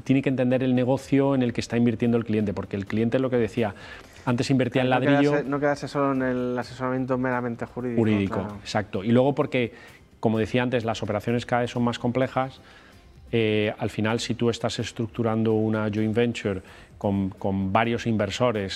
tiene que entender el negocio en el que está invirtiendo el cliente, porque el cliente, lo que decía, antes invertía en ladrillo... No quedarse solo en el asesoramiento meramente jurídico. Claro. Exacto. Y luego porque, como decía antes, las operaciones cada vez son más complejas. Al final, si tú estás estructurando una joint venture con varios inversores